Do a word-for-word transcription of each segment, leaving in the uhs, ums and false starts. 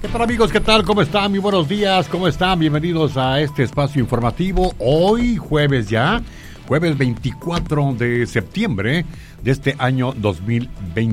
¿Qué tal, amigos? ¿Qué tal? ¿Cómo están? Muy buenos días. ¿Cómo están? Bienvenidos a este espacio informativo. Hoy, jueves ya, jueves veinticuatro de septiembre de este año dos mil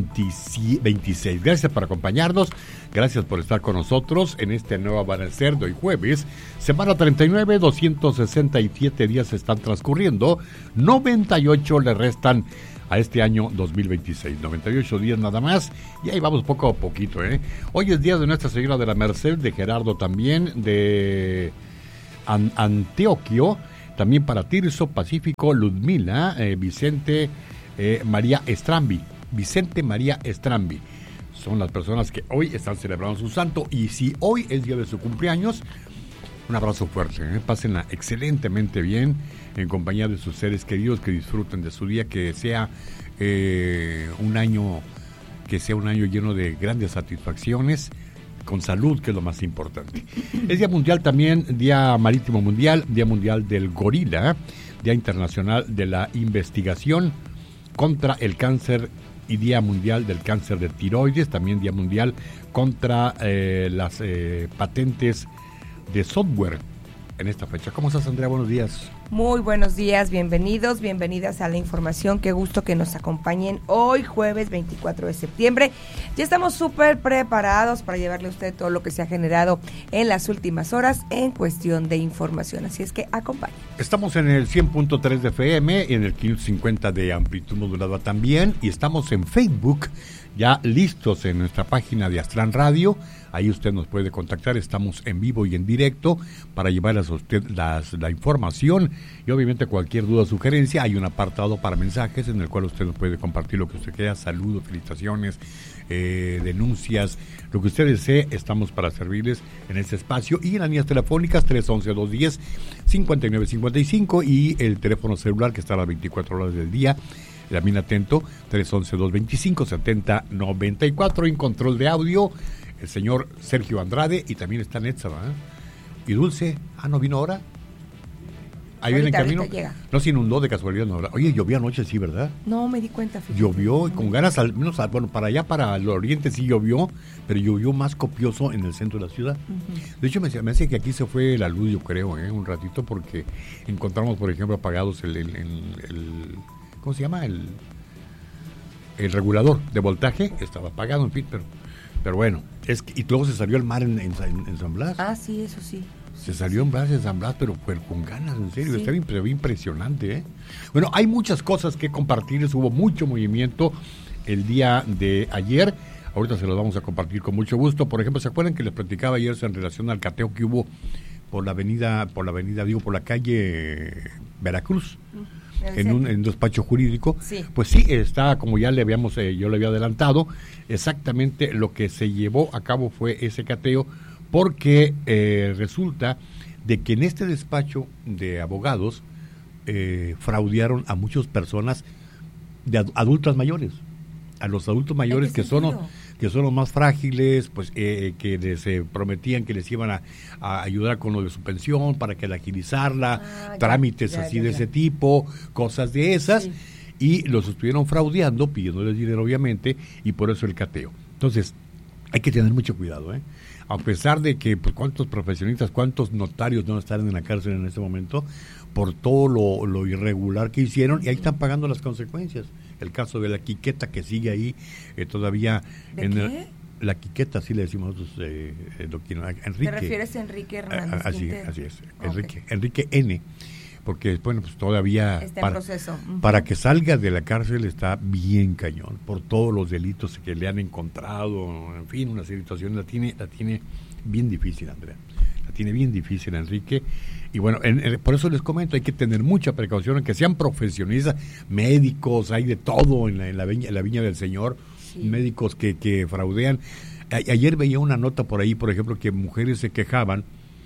veintiséis. Gracias por acompañarnos. Gracias por estar con nosotros en este nuevo amanecer de hoy jueves. Semana treinta y nueve, doscientos sesenta y siete días están transcurriendo. noventa y ocho le restan a este año dos mil veintiséis, noventa y ocho días nada más, y ahí vamos poco a poquito, ¿eh? Hoy es día de Nuestra Señora de la Merced, de Gerardo también, de An- Antioquio, también para Tirso, Pacífico, Ludmila, eh, Vicente, eh, María Estrambi, Vicente María Estrambi, son las personas que hoy están celebrando su santo, y si hoy es día de su cumpleaños, un abrazo fuerte, ¿eh? Pásenla excelentemente bien en compañía de sus seres queridos, que disfruten de su día, que sea eh, un año que sea un año lleno de grandes satisfacciones, con salud, que es lo más importante. Es Día Mundial también, Día Marítimo Mundial, Día Mundial del Gorila, Día Internacional de la Investigación contra el Cáncer y Día Mundial del Cáncer de Tiroides, también Día Mundial contra eh, las eh, patentes de software en esta fecha. ¿Cómo estás, Andrea? Buenos días. Muy buenos días, bienvenidos, bienvenidas a la información. Qué gusto que nos acompañen hoy, jueves veinticuatro de septiembre. Ya estamos súper preparados para llevarle a usted todo lo que se ha generado en las últimas horas en cuestión de información. Así es que acompañen. Estamos en el cien punto tres de F M y en el quinientos cincuenta de amplitud modulada también. Y estamos en Facebook, ya listos en nuestra página de Astran Radio. Ahí usted nos puede contactar, estamos en vivo y en directo para llevarles a usted las, la información, y obviamente cualquier duda o sugerencia, hay un apartado para mensajes en el cual usted nos puede compartir lo que usted quiera, saludos, felicitaciones, eh, denuncias, lo que usted desee. Estamos para servirles en este espacio, y en las líneas telefónicas tres once, dos diez, cincuenta y nueve cincuenta y cinco, y el teléfono celular que está a las veinticuatro horas del día, también atento, tres once, dos veinticinco, setenta noventa y cuatro, en control de audio el señor Sergio Andrade, y también está Netza, ¿eh? Y Dulce, ah, ¿no vino ahora? Ahí viene en camino. No se inundó de casualidad, no. Oye, llovió anoche, sí, ¿verdad? No, me di cuenta. Fíjate. Llovió, y con ganas, al menos, bueno, para allá, para el oriente sí llovió, pero llovió más copioso en el centro de la ciudad. Uh-huh. De hecho, me, me hace que aquí se fue la luz, yo creo, ¿eh? Un ratito, porque encontramos, por ejemplo, apagados el, el, el, el ¿cómo se llama? El, el regulador de voltaje, estaba apagado, en fin, pero... Pero bueno, es que, y luego se salió al mar en, en, en San Blas. Ah, sí, eso sí. Se salió en Blas, en San Blas, pero, pero con ganas, en serio, sí. Está bien, pero bien impresionante, ¿eh? Bueno, hay muchas cosas que compartirles, hubo mucho movimiento el día de ayer, ahorita se los vamos a compartir con mucho gusto. Por ejemplo, ¿se acuerdan que les platicaba ayer en relación al cateo que hubo por la avenida, por la avenida, digo, por la calle Veracruz? Uh-huh. En un, en un despacho jurídico, sí. Pues sí, está, como ya le habíamos, eh, yo le había adelantado, exactamente lo que se llevó a cabo fue ese cateo, porque eh, resulta de que en este despacho de abogados eh, fraudearon a muchas personas, de ad, adultas mayores, a los adultos mayores que son, que son los más frágiles, pues eh, que les eh, prometían que les iban a, a ayudar con lo de su pensión para que la agilizarla, ah, trámites ya, ya, así ya, de ya. ese tipo, cosas de esas, sí. Y los estuvieron fraudeando, pidiéndoles dinero obviamente, y por eso el cateo. Entonces, hay que tener mucho cuidado, ¿eh? A pesar de que, pues, cuántos profesionistas, cuántos notarios no están en la cárcel en este momento, por todo lo, lo irregular que hicieron, y ahí están pagando las consecuencias. El caso de la Quiqueta, que sigue ahí eh, todavía. ¿De en qué? El, la Quiqueta, así le decimos nosotros, eh, el doctor Enrique. ¿Te refieres a Enrique Hernández? A, así, así es, Enrique, okay. Enrique N., porque bueno, pues todavía está para, en proceso. Uh-huh. Para que salga de la cárcel está bien cañón, por todos los delitos que le han encontrado, en fin, una situación la tiene, la tiene bien difícil, Andrea, la tiene bien difícil Enrique, y bueno, en, en, por eso les comento, hay que tener mucha precaución, en que sean profesionistas, médicos, hay de todo en la, en la, viña, en la viña del Señor, sí. Médicos que, que fraudean. A, ayer veía una nota por ahí, por ejemplo, que mujeres se quejaban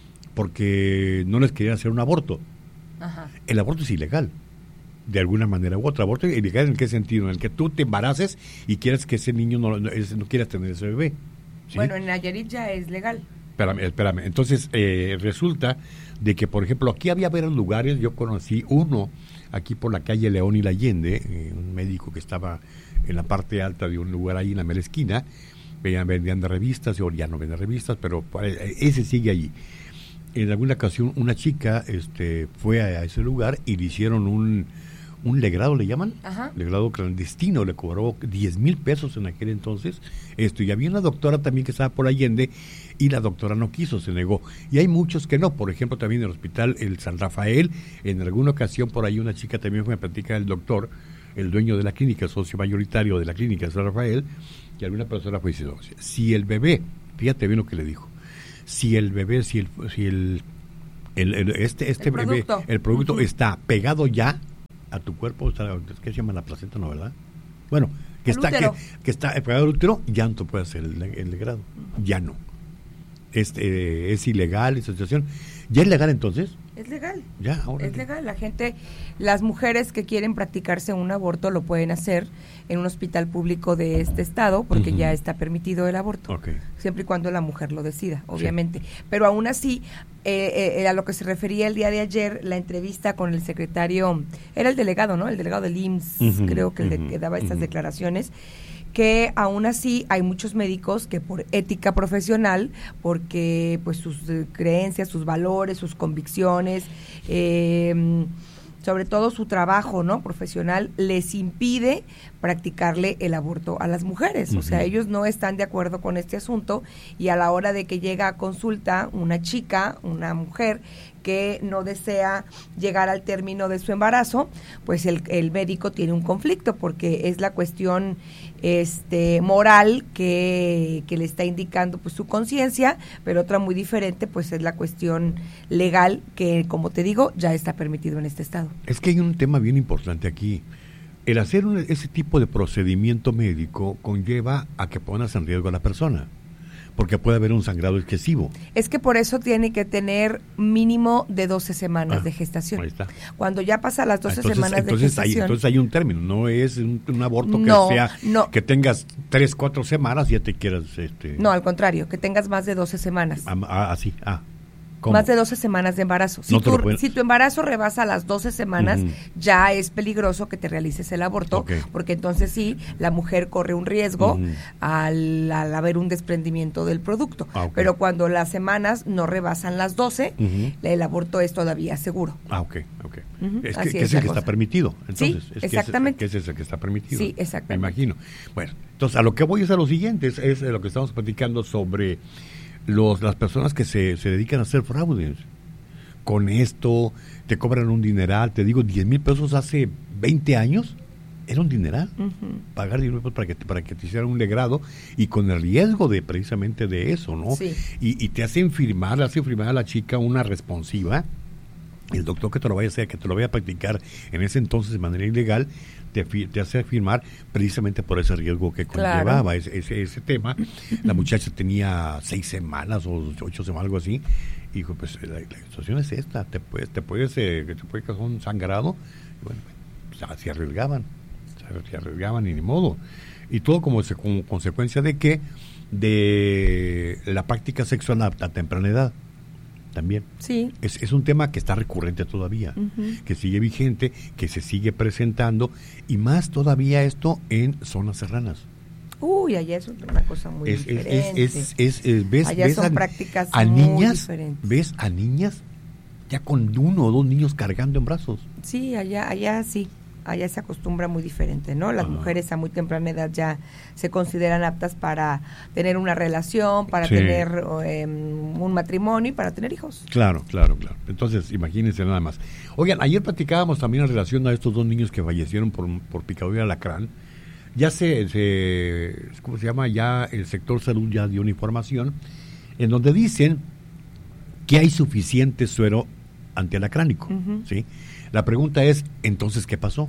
porque no les querían hacer un aborto. Ajá. El aborto es ilegal, de alguna manera u otra. ¿Aborto ilegal en qué sentido? En el que tú te embaraces y quieres que ese niño no, no, no quieras tener ese bebé, ¿sí? Bueno, en Nayarit ya es legal. Espérame, espérame. Entonces, eh, resulta de que, por ejemplo, aquí había varios lugares. Yo conocí uno aquí por la calle León y la Allende, eh, un médico que estaba en la parte alta de un lugar ahí en la mera esquina, vendían de revistas, y ya no venden revistas, pero ese sigue allí. En alguna ocasión una chica este, fue a, a ese lugar y le hicieron un, un legrado, ¿le llaman? Ajá. Legrado clandestino, le cobró diez mil pesos en aquel entonces. Esto, y había una doctora también que estaba por Allende y la doctora no quiso, se negó. Y hay muchos que no, por ejemplo también en el hospital el San Rafael, en alguna ocasión por ahí una chica también fue a platicar el doctor, el dueño de la clínica, socio mayoritario de la clínica San Rafael, y alguna persona fue diciendo, si el bebé, fíjate bien lo que le dijo, si el bebé, si el, si el, el, el este, este el bebé, producto. el producto uh-huh. está pegado ya a tu cuerpo, está, ¿qué se llama la placenta, no, verdad? Bueno, que el está que, que está pegado al útero, ya no te puede hacer el, el legrado, uh-huh. ya no. Este, es ilegal esa situación. ¿Ya es legal entonces? Es legal. Ya, ahora. Es legal. La gente, las mujeres que quieren practicarse un aborto lo pueden hacer en un hospital público de este estado porque uh-huh. ya está permitido el aborto. Okay. Siempre y cuando la mujer lo decida, obviamente. Sí. Pero aún así, eh, eh, a lo que se refería el día de ayer, la entrevista con el secretario, era el delegado, ¿no? El delegado del I M S S, uh-huh. creo que uh-huh. el de, que daba estas uh-huh. declaraciones, que aún así hay muchos médicos que por ética profesional, porque pues sus eh, creencias, sus valores, sus convicciones, eh, sobre todo su trabajo, ¿no?, profesional, les impide practicarle el aborto a las mujeres. Uh-huh. O sea, ellos no están de acuerdo con este asunto y a la hora de que llega a consulta una chica, una mujer que no desea llegar al término de su embarazo, pues el, el médico tiene un conflicto porque es la cuestión este moral que, que le está indicando pues su conciencia, pero otra muy diferente pues es la cuestión legal que, como te digo, ya está permitido en este estado. Es que hay un tema bien importante aquí. El hacer un, ese tipo de procedimiento médico conlleva a que pongas en riesgo a la persona, porque puede haber un sangrado excesivo. Es que por eso tiene que tener mínimo de doce semanas ah, de gestación. Ahí está. Cuando ya pasa las doce entonces, semanas entonces de gestación. Hay, entonces hay un término, no es un, un aborto no, que sea, no. que tengas tres, cuatro semanas y ya te quieras... Este... No, al contrario, que tengas más de doce semanas. Ah, así, ah. ¿Cómo? Más de doce semanas de embarazo. Si, no tu, puedes... si tu embarazo rebasa las doce semanas, uh-huh. ya es peligroso que te realices el aborto, okay. porque entonces sí, la mujer corre un riesgo uh-huh. al, al haber un desprendimiento del producto. Ah, okay. Pero cuando las semanas no rebasan las doce, uh-huh. el aborto es todavía seguro. Ah, ok, ok. Uh-huh. Es que, que es el que está permitido. Entonces, sí, es exactamente. Que es, que es el que está permitido. Sí, exactamente. Me imagino. Bueno, entonces a lo que voy es a lo siguiente, es, es lo que estamos platicando sobre los las personas que se, se dedican a hacer fraudes. Con esto te cobran un dineral, te digo, diez mil pesos hace veinte años, era un dineral, uh-huh. pagar diez mil pesos para que, para que te hicieran un legrado y con el riesgo de precisamente de eso, ¿no? Sí. Y, y te hacen firmar, le hacen firmar a la chica una responsiva, el doctor que te lo vaya a hacer, que te lo vaya a practicar en ese entonces de manera ilegal, te, te hace firmar precisamente por ese riesgo que conllevaba claro. ese, ese, ese tema. La muchacha tenía seis semanas o ocho semanas, algo así. Y dijo, pues la, la situación es esta, te puedes, te puedes, eh, te puede causar un sangrado. Y bueno, pues, se arriesgaban, se arriesgaban y ni modo. Y todo como, se, como consecuencia de que de la práctica sexual a, a temprana edad. También. Sí. Es, es un tema que está recurrente todavía, uh-huh. que sigue vigente, que se sigue presentando, y más todavía esto en zonas serranas. Uy, allá es una cosa muy es, diferente. Es, es, es, es, ves, allá ves son a, prácticas a muy niñas, diferentes. Ves a niñas ya con uno o dos niños cargando en brazos. Sí, allá, allá sí. Allá se acostumbra muy diferente, ¿no? Las uh-huh. mujeres a muy temprana edad ya se consideran aptas para tener una relación, para sí. tener eh, un matrimonio y para tener hijos. Claro, claro, claro. Entonces, imagínense nada más. Oigan, ayer platicábamos también en relación a estos dos niños que fallecieron por, por picadura de alacrán. Ya se, se, ¿cómo se llama? Ya el sector salud ya dio una información en donde dicen que hay suficiente suero antialacránico, uh-huh. ¿sí? La pregunta es, entonces, ¿qué pasó?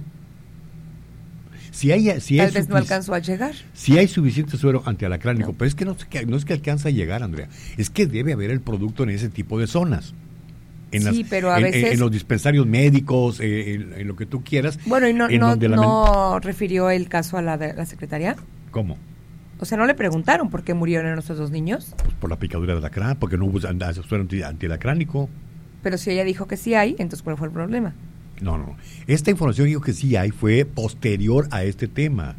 Si hay, si Tal hay vez sufic- no alcanzó a llegar. Si hay suficiente suero antialacránico, no. pero es que no, es que no es que alcanza a llegar, Andrea, es que debe haber el producto en ese tipo de zonas. En sí, las, pero a en, veces... En, en los dispensarios médicos, eh, en, en lo que tú quieras. Bueno, ¿y no, en no, donde la no men- refirió el caso a la, de, la secretaría? ¿Cómo? O sea, ¿no le preguntaron por qué murieron nuestros dos niños? Pues por la picadura de alacrán, porque no hubo suero anti, antialacránico. Pero si ella dijo que sí hay, entonces ¿cuál fue el problema? No, no. Esta información dijo que sí hay, fue posterior a este tema.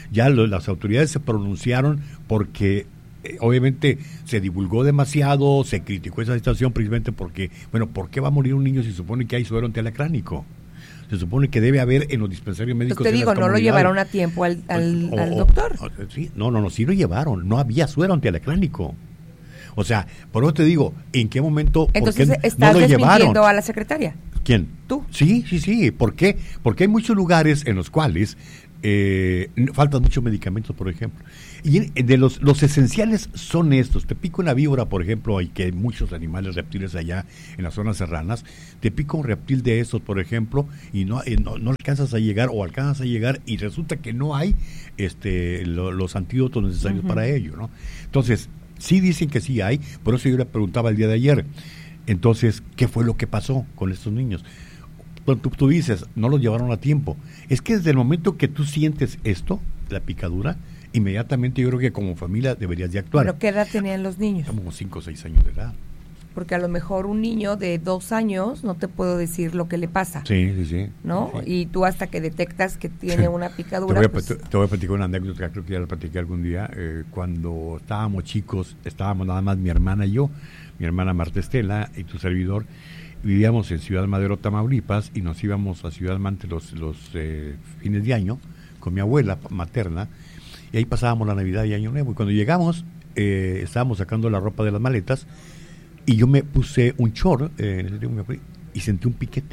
ya lo, las autoridades se pronunciaron porque eh, obviamente se divulgó demasiado, se criticó esa situación precisamente porque, bueno, ¿por qué va a morir un niño si se supone que hay suero antialacránico? Se supone que debe haber en los dispensarios médicos. Pues te digo, no lo llevaron a tiempo al, al, o, al doctor. O, o, sí, no, no, no, sí lo llevaron, no había suero antialacránico. O sea, por eso te digo, ¿en qué momento? Entonces, ¿por qué ¿estás no lo desmintiendo llevaron? a la secretaria? ¿Quién? ¿Tú? Sí, sí, sí. ¿Por qué? Porque hay muchos lugares en los cuales eh, faltan muchos medicamentos, por ejemplo. Y de los, los esenciales son estos. Te pica una víbora, por ejemplo, y que hay muchos animales reptiles allá en las zonas serranas. Te pica un reptil de estos, por ejemplo, y no, eh, no, no alcanzas a llegar o alcanzas a llegar y resulta que no hay este lo, los antídotos necesarios uh-huh. para ello, ¿no? Entonces, sí dicen que sí hay, por eso yo le preguntaba el día de ayer. Entonces, ¿qué fue lo que pasó con estos niños? Tú, tú dices, no los llevaron a tiempo. Es que desde el momento que tú sientes esto, la picadura, inmediatamente yo creo que como familia deberías de actuar. ¿Pero qué edad tenían los niños? Como cinco o seis años de edad. Porque a lo mejor un niño de dos años no te puedo decir lo que le pasa. Sí, sí, sí. ¿No? Sí. Y tú hasta que detectas que tiene una picadura... te, voy a, pues... te, te voy a platicar una anécdota, creo que ya la platiqué algún día. Eh, cuando estábamos chicos, estábamos nada más mi hermana y yo, mi hermana Marta Estela y tu servidor, vivíamos en Ciudad Madero, Tamaulipas, y nos íbamos a Ciudad Mante los, los eh, fines de año con mi abuela materna, y ahí pasábamos la Navidad y Año Nuevo. Y cuando llegamos, eh, estábamos sacando la ropa de las maletas, y yo me puse un short, eh, en ese tiempo me fui, y sentí un piquete.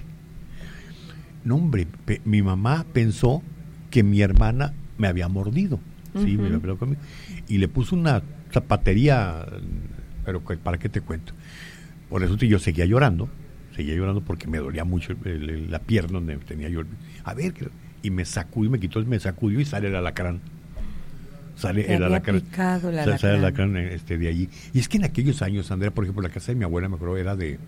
No, hombre, pe- mi mamá pensó que mi hermana me había mordido, uh-huh. sí, me había peleado conmigo, y le puso una zapatería, pero ¿para qué te cuento? Por eso yo seguía llorando, seguía llorando porque me dolía mucho el, el, la pierna donde tenía yo. A ver, y me sacudió, me quitó, me sacudió y sale el alacrán. Sale el alacrán. Picado el alacrán. Sale el alacrán este, de allí. Y es que en aquellos años, Andrea, por ejemplo, la casa de mi abuela, me acuerdo, era de,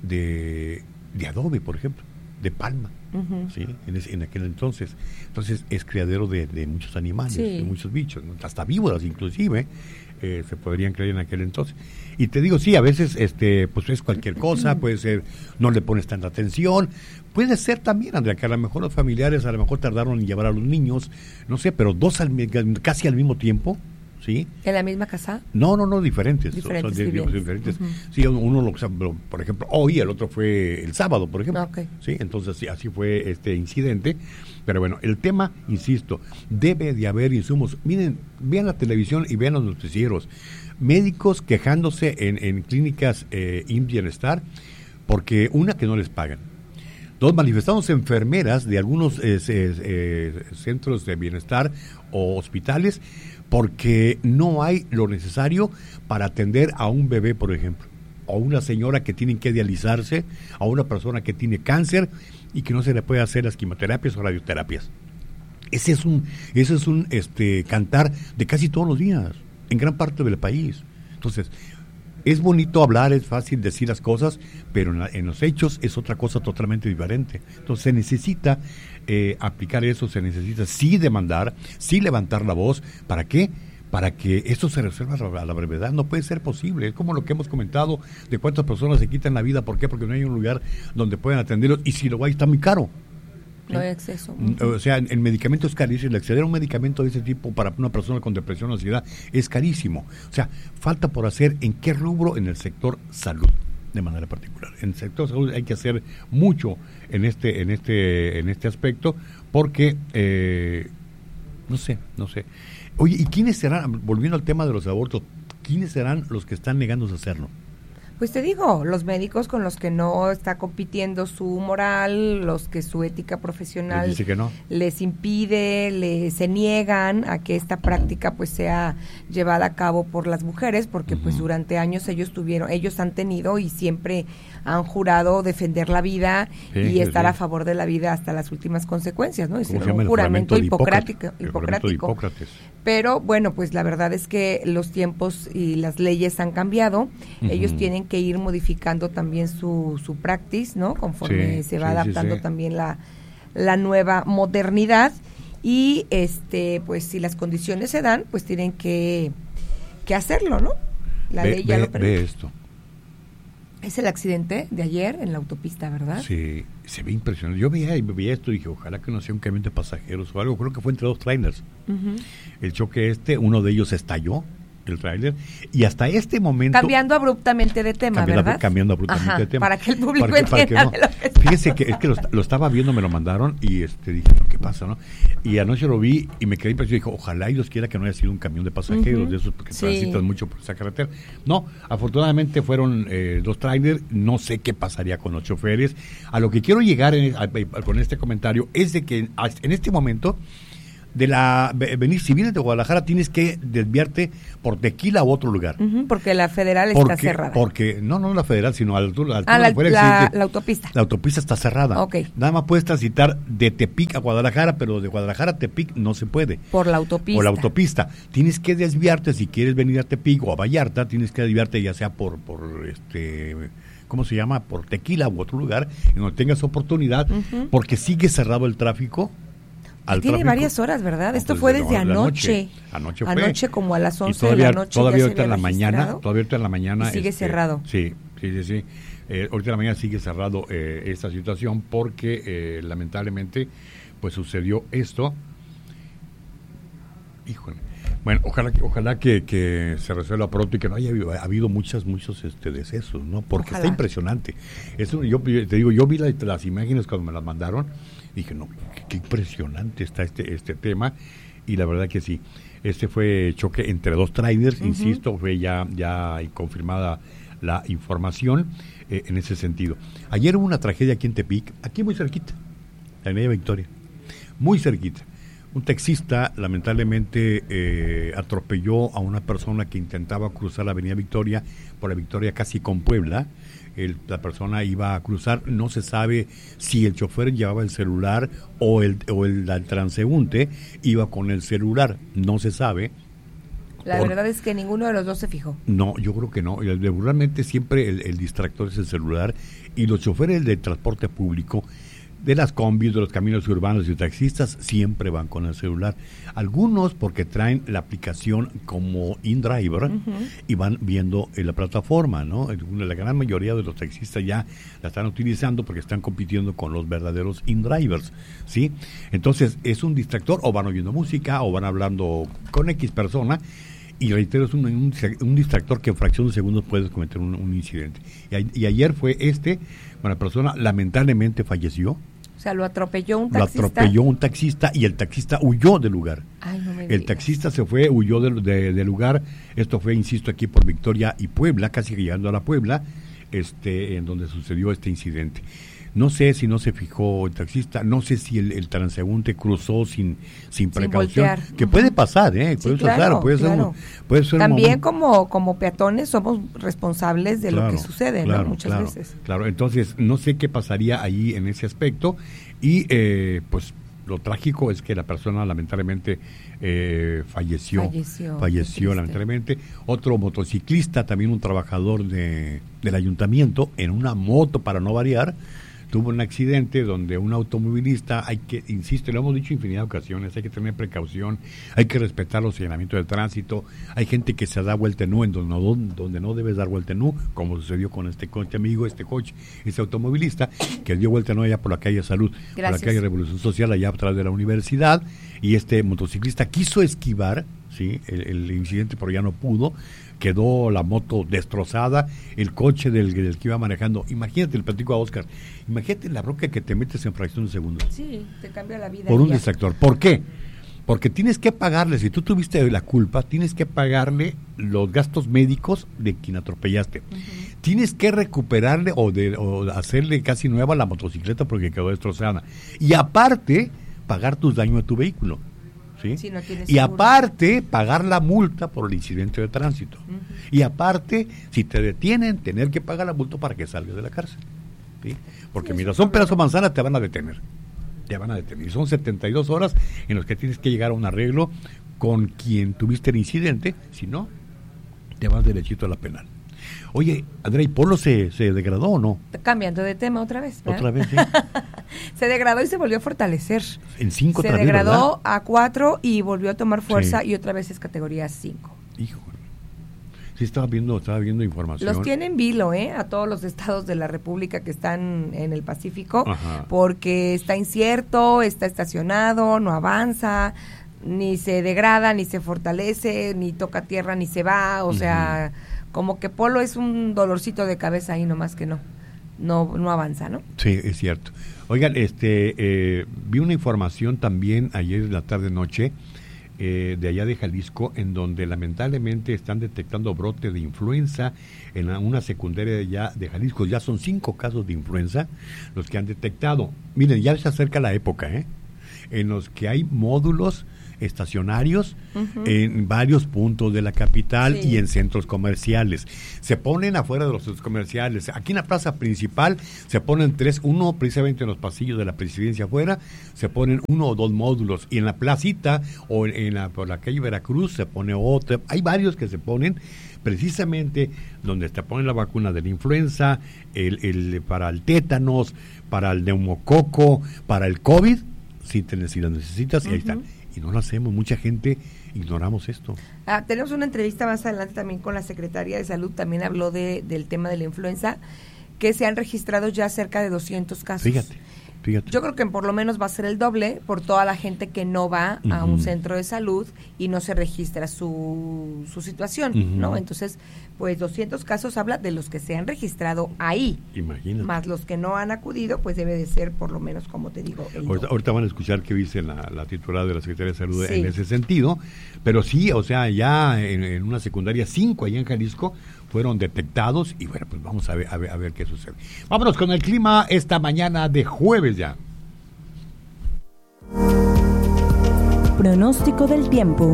de, de adobe, por ejemplo, de palma. Uh-huh. ¿Sí? En, ese, en aquel entonces. Entonces es criadero de, de muchos animales, sí. de muchos bichos, ¿no? Hasta víboras inclusive. Eh, se podrían creer en aquel entonces. Y te digo, sí, a veces este pues es cualquier cosa, puede ser, no le pones tanta atención, puede ser también, Andrea, que a lo mejor los familiares a lo mejor tardaron en llevar a los niños, no sé, pero dos al, casi al mismo tiempo, ¿sí? ¿En la misma casa? No, no, no, diferentes. Diferentes, son, son, diferentes. Uh-huh. Sí, uno, lo, por ejemplo, hoy, el otro fue el sábado, por ejemplo. Okay. Sí, entonces sí, así fue este incidente. Pero bueno, el tema, insisto, debe de haber insumos. Miren, vean la televisión y vean los noticieros. Médicos quejándose en, en clínicas eh, I M S S Bienestar porque una, que no les pagan. Dos, manifestándose enfermeras de algunos eh, eh, centros de bienestar o hospitales porque no hay lo necesario para atender a un bebé, por ejemplo, a una señora que tiene que dializarse, a una persona que tiene cáncer y que no se le puede hacer las quimioterapias o radioterapias. Ese es un, ese es un este cantar de casi todos los días, en gran parte del país. Entonces, es bonito hablar, es fácil decir las cosas, pero en, la, en los hechos es otra cosa totalmente diferente. Entonces se necesita eh, aplicar eso, se necesita sí demandar, sí levantar la voz. ¿Para qué? Para que esto se resuelva a la brevedad. No puede ser posible. Es como lo que hemos comentado de cuántas personas se quitan la vida. ¿Por qué? Porque no hay un lugar donde puedan atenderlos, y si lo hay está muy caro. No hay acceso. O sea, el medicamento es carísimo. El acceder a un medicamento de ese tipo para una persona con depresión o ansiedad es carísimo. O sea, falta por hacer en qué rubro en el sector salud, de manera particular. En el sector salud hay que hacer mucho en este, en este, en este aspecto, porque eh, no sé, no sé. Oye, ¿y quiénes serán, volviendo al tema de los abortos, quiénes serán los que están negándose a hacerlo? Pues te digo, los médicos con los que no está compitiendo su moral, los que su ética profesional les, dice que no. les impide, les, se niegan a que esta práctica pues sea llevada a cabo por las mujeres, porque uh-huh. pues durante años ellos tuvieron, ellos han tenido y siempre han jurado defender la vida sí, y sí, estar sí. a favor de la vida hasta las últimas consecuencias, ¿no? Hicieron un juramento, juramento hipocrático, hipocrático. Pero bueno, pues la verdad es que los tiempos y las leyes han cambiado, uh-huh. ellos tienen que ir modificando también su, su practice, ¿no? Conforme sí, se va sí, adaptando sí, sí. también la, la nueva modernidad, y este pues si las condiciones se dan, pues tienen que, que hacerlo, ¿no? La ve, ley ya ve, lo permite. Ve esto. Es el accidente de ayer en la autopista, ¿verdad? Sí, se ve impresionante. Yo veía, veía esto y dije, ojalá que no sea un camión de pasajeros o algo. Creo que fue entre dos trailers. Uh-huh. El choque este, uno de ellos estalló, el tráiler, y hasta este momento... Cambiando abruptamente de tema, cambiando, ¿verdad? Cambiando abruptamente Ajá, de tema. Para que el público para que, para entienda que no. de lo que está. Fíjese que es que lo, lo estaba viendo, me lo mandaron y este dije, ¿qué pasa, no? Y anoche lo vi y me quedé impresionado. Dije, ojalá y Dios quiera que no haya sido un camión de pasajeros, uh-huh. de esos que sí. transitan mucho por esa carretera. No, afortunadamente fueron eh, dos trailers. No sé qué pasaría con los choferes. A lo que quiero llegar en, a, a, con este comentario es de que en este momento... de la venir si vienes de Guadalajara tienes que desviarte por Tequila u otro lugar, uh-huh, porque la federal porque, está cerrada, porque no no la federal sino al altura, al ah, la, fuera, la, sí, la autopista la autopista está cerrada, okay. Nada más puedes transitar de Tepic a Guadalajara, pero de Guadalajara a Tepic no se puede por la autopista por la autopista tienes que desviarte. Si quieres venir a Tepic o a Vallarta tienes que desviarte ya sea por por este ¿cómo se llama? Por Tequila u otro lugar en donde tengas oportunidad, uh-huh. porque sigue cerrado el tráfico. Al Tiene tráfico. Varias horas, ¿verdad? No, Esto pues fue desde, desde anoche. Anoche fue. Anoche como a las once todavía, de la noche. Todavía ahorita en la mañana. Todavía ahorita en la mañana. Y sigue este, cerrado. Sí, sí, sí. sí. Eh, ahorita en la mañana sigue cerrado eh, esta situación porque eh, lamentablemente pues sucedió esto. Híjole. Bueno, ojalá, ojalá que, que se resuelva pronto y que no haya habido, ha habido muchos, muchos este, decesos, ¿no? Porque ojalá. Está impresionante. Eso, yo te digo, yo vi la, las imágenes cuando me las mandaron. Dije, no, qué, qué impresionante está este este tema, y la verdad que sí, este fue choque entre dos trailers, uh-huh. insisto, fue ya, ya confirmada la información eh, en ese sentido. Ayer hubo una tragedia aquí en Tepic, aquí muy cerquita, la Avenida Victoria, muy cerquita. Un taxista lamentablemente eh, atropelló a una persona que intentaba cruzar la Avenida Victoria, por la Victoria casi con Puebla. El, la persona iba a cruzar, no se sabe si el chofer llevaba el celular o el, o el, el transeúnte iba con el celular, no se sabe. La Por, verdad es que ninguno de los dos se fijó. No, yo creo que no. Regularmente siempre el, el distractor es el celular, y los choferes de transporte público, de las combis, de los caminos urbanos y taxistas, siempre van con el celular. Algunos porque traen la aplicación como InDriver, uh-huh. y van viendo en la plataforma, ¿no? La gran mayoría de los taxistas ya la están utilizando porque están compitiendo con los verdaderos InDrivers, ¿sí? Entonces, es un distractor, o van oyendo música, o van hablando con X persona, y reitero, es un, un, un distractor que en fracción de segundos puedes cometer un, un incidente. Y, y ayer fue este, una persona lamentablemente falleció. O sea, lo atropelló un taxista. Lo atropelló un taxista y el taxista huyó del lugar. Ay, no me el digas. taxista se fue, huyó del de, de lugar. Esto fue, insisto, aquí por Victoria y Puebla, casi llegando a la Puebla, este, en donde sucedió este incidente. No sé si no se fijó el taxista, no sé si el, el transeúnte cruzó sin sin precaución, sin que uh-huh. puede pasar, ¿eh? Puede sí, pasar, claro, puede ser, claro. un, puede ser También un como como peatones somos responsables de claro, lo que sucede, claro, ¿no? Muchas claro, veces. Claro, entonces no sé qué pasaría ahí en ese aspecto, y eh, pues lo trágico es que la persona lamentablemente eh, falleció, falleció, falleció lamentablemente. Otro motociclista, también un trabajador de del ayuntamiento, en una moto para no variar, tuvo un accidente donde un automovilista, hay que, insisto, lo hemos dicho infinidad de ocasiones, hay que tener precaución, hay que respetar los señalamientos de tránsito. Hay gente que se da vuelta en U en donde no, donde no debes dar vuelta en U, como sucedió con este coche amigo, este coche, este automovilista, que dio vuelta en U allá por la calle Salud, Gracias. por la calle Revolución Social, allá atrás de la universidad, y este motociclista quiso esquivar, ¿sí? el, el incidente, pero ya no pudo. Quedó la moto destrozada, el coche del, del que iba manejando. Imagínate, el platico a Oscar, imagínate la bronca que te metes en fracción de segundos. Sí, te cambia la vida. Por un distractor. ¿Por qué? Porque tienes que pagarle, si tú tuviste la culpa, tienes que pagarle los gastos médicos de quien atropellaste. Uh-huh. Tienes que recuperarle o, de, o hacerle casi nueva la motocicleta porque quedó destrozada. Y aparte, pagar tus daños a tu vehículo. ¿Sí? Si no tienes y seguro. Aparte, pagar la multa por el incidente de tránsito. Uh-huh. Y aparte, si te detienen, tener que pagar la multa para que salgas de la cárcel. ¿Sí? Porque sí, mira, son pedazos de manzana, te van a detener. Te van a detener. Y son setenta y dos horas en las que tienes que llegar a un arreglo con quien tuviste el incidente. Si no, te vas derechito a la penal. Oye, Andrea, ¿y Polo se, se degradó o no? Cambiando de tema otra vez, ¿verdad? Otra vez, sí. Se degradó y se volvió a fortalecer. En cinco Se otra degradó vez, ¿verdad? a cuatro y volvió a tomar fuerza, sí. Y otra vez es categoría cinco. Híjole. Sí, estaba viendo, estaba viendo información. Los tienen vilo, ¿eh? A todos los estados de la República que están en el Pacífico, Ajá. porque está incierto, está estacionado, no avanza, ni se degrada, ni se fortalece, ni toca tierra, ni se va, o uh-huh. sea, como que Polo es un dolorcito de cabeza ahí, nomás que no, no, no avanza, ¿no? Sí, es cierto. Oigan, este, eh, vi una información también ayer en la tarde-noche, Eh, de allá de Jalisco, en donde lamentablemente están detectando brote de influenza en la, una secundaria de allá de Jalisco. Ya son cinco casos de influenza los que han detectado. Miren, ya se acerca la época, ¿eh? En los que hay módulos estacionarios uh-huh. en varios puntos de la capital sí. y en centros comerciales. Se ponen afuera de los centros comerciales. Aquí en la plaza principal se ponen tres, uno precisamente en los pasillos de la presidencia afuera, se ponen uno o dos módulos, y en la placita o en, en la, por la calle Veracruz se pone otro. Hay varios que se ponen precisamente donde te ponen la vacuna de la influenza, el, el, para el tétanos, para el neumococo, para el COVID, si, te, si lo necesitas, uh-huh. y ahí están. Y no lo hacemos, mucha gente ignoramos esto. Ah, tenemos una entrevista más adelante también con la Secretaría de Salud, también habló de del tema de la influenza, que se han registrado ya cerca de doscientos casos. Fíjate, fíjate. Yo creo que por lo menos va a ser el doble por toda la gente que no va uh-huh. a un centro de salud y no se registra su, su situación, uh-huh. ¿no? Entonces, pues doscientos casos habla de los que se han registrado ahí. Imagínate. Más los que no han acudido, pues debe de ser por lo menos, como te digo, el ahorita, ahorita van a escuchar qué dice la, la titular de la Secretaría de Salud sí. en ese sentido, pero sí, o sea, ya en, en una secundaria, cinco allá en Jalisco fueron detectados, y bueno, pues vamos a ver, a ver, a ver qué sucede. Vámonos con el clima esta mañana de jueves ya. Pronóstico del tiempo.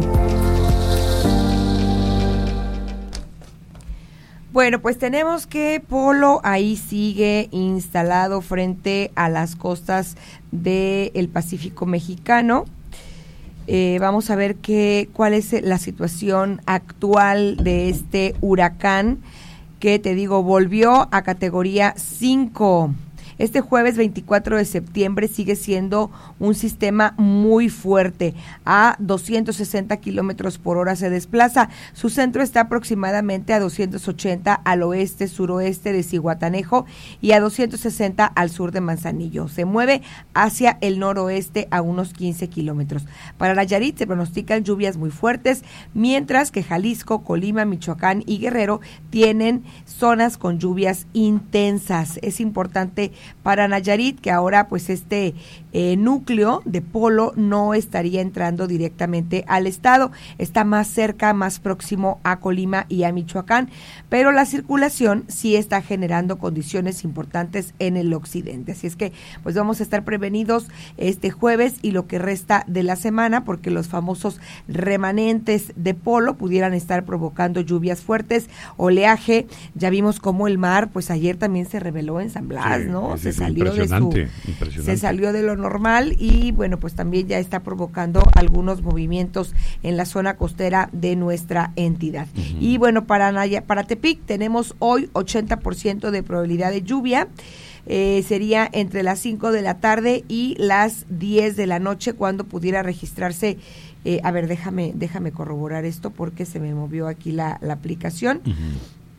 Bueno, pues tenemos que Polo ahí sigue instalado frente a las costas del Pacífico mexicano. Eh, vamos a ver qué, cuál es la situación actual de este huracán que, te digo, volvió a categoría cinco. Este jueves veinticuatro de septiembre sigue siendo un sistema muy fuerte. A doscientos sesenta kilómetros por hora se desplaza. Su centro está aproximadamente a doscientos ochenta al oeste, suroeste de Zihuatanejo y a doscientos sesenta al sur de Manzanillo. Se mueve hacia el noroeste a unos quince kilómetros. Para Nayarit se pronostican lluvias muy fuertes, mientras que Jalisco, Colima, Michoacán y Guerrero tienen zonas con lluvias intensas. Es importante para Nayarit que ahora pues este eh, núcleo de Polo no estaría entrando directamente al estado, está más cerca, más próximo a Colima y a Michoacán, pero la circulación sí está generando condiciones importantes en el occidente, así es que pues vamos a estar prevenidos este jueves y lo que resta de la semana, porque los famosos remanentes de Polo pudieran estar provocando lluvias fuertes, oleaje. Ya vimos cómo el mar pues ayer también se reveló en San Blas, sí, ¿no? Se salió de su, se salió de lo normal y bueno, pues también ya está provocando algunos movimientos en la zona costera de nuestra entidad. Uh-huh. Y bueno, para Naya, para Tepic tenemos hoy ochenta por ciento de probabilidad de lluvia. Eh, sería entre las cinco de la tarde y las diez de la noche cuando pudiera registrarse. Eh, a ver, déjame déjame corroborar esto porque se me movió aquí la, la aplicación. Uh-huh.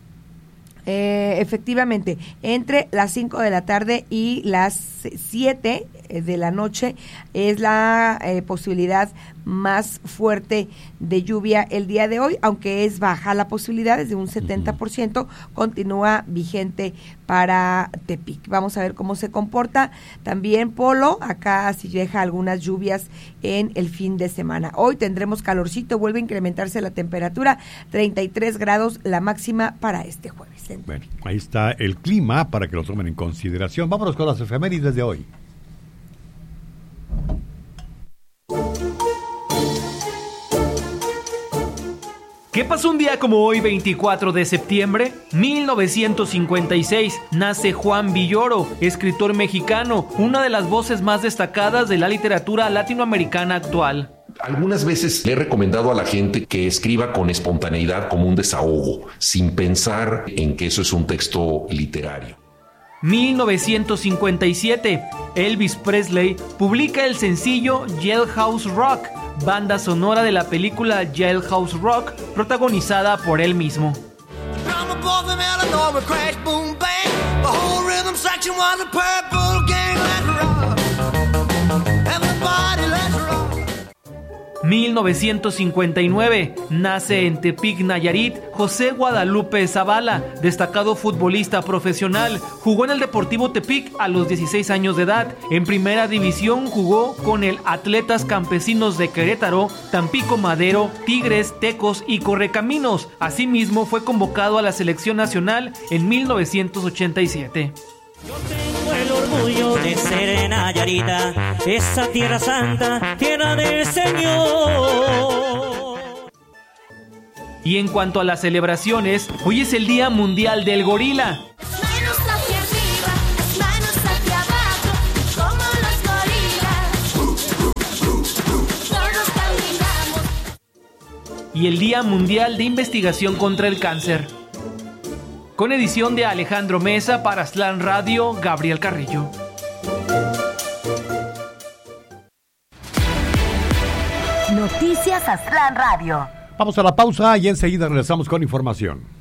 Eh, efectivamente, entre las cinco de la tarde y las siete de la noche es la eh, posibilidad más fuerte de lluvia el día de hoy, aunque es baja la posibilidad, es de un setenta por ciento, continúa vigente para Tepic. Vamos a ver cómo se comporta también Polo, acá si deja algunas lluvias en el fin de semana. Hoy tendremos calorcito, vuelve a incrementarse la temperatura, treinta y tres grados la máxima para este jueves. Bueno, ahí está el clima para que lo tomen en consideración. Vámonos con las efemérides de hoy. ¿Qué pasó un día como hoy, veinticuatro de septiembre? mil novecientos cincuenta y seis, nace Juan Villoro, escritor mexicano, una de las voces más destacadas de la literatura latinoamericana actual. Algunas veces le he recomendado a la gente que escriba con espontaneidad, como un desahogo, sin pensar en que eso es un texto literario. mil novecientos cincuenta y siete, Elvis Presley publica el sencillo Jailhouse Rock, banda sonora de la película Jailhouse Rock, protagonizada por él mismo. fourth of Illinois with crash, boom, bang. The whole rhythm section was a purple gang. Let's rock. Everybody, let's rock. mil novecientos cincuenta y nueve, nace en Tepic, Nayarit, José Guadalupe Zavala, destacado futbolista profesional. Jugó en el Deportivo Tepic a los dieciséis años de edad. En primera división jugó con el Atletas Campesinos de Querétaro, Tampico Madero, Tigres, Tecos y Correcaminos. Asimismo fue convocado a la selección nacional en mil novecientos ochenta y siete. Yo tengo el orgullo de ser Nayarita, esa tierra santa, tierra del Señor. Y en cuanto a las celebraciones, hoy es el Día Mundial del Gorila. Manos hacia arriba, manos hacia abajo, como los gorilas. Todos caminamos. Y el Día Mundial de Investigación contra el Cáncer. Con edición de Alejandro Mesa para Aztlán Radio, Gabriel Carrillo. Noticias Aztlán Radio. Vamos a la pausa y enseguida regresamos con información.